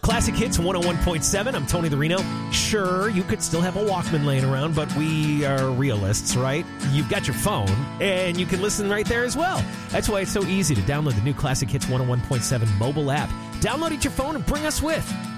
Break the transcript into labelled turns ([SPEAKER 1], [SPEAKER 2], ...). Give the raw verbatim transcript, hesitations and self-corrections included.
[SPEAKER 1] Classic Hits one oh one point seven. I'm Tony the Reno. Sure, you could still have a Walkman laying around, but we are realists, right? You've got your phone, and you can listen right there as well. That's why it's so easy to download the new Classic Hits one oh one point seven mobile app. Download it to your phone and bring us with.